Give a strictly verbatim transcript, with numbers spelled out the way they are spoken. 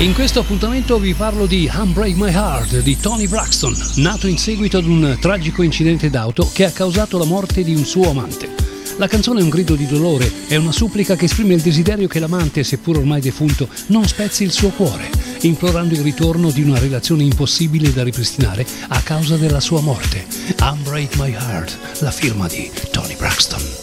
In questo appuntamento vi parlo di Unbreak My Heart di Toni Braxton, nato in seguito ad un tragico incidente d'auto che ha causato la morte di un suo amante. La canzone è un grido di dolore, è una supplica che esprime il desiderio che l'amante, seppur ormai defunto, non spezzi il suo cuore, implorando il ritorno di una relazione impossibile da ripristinare a causa della sua morte. Unbreak My Heart, la firma di Toni Braxton.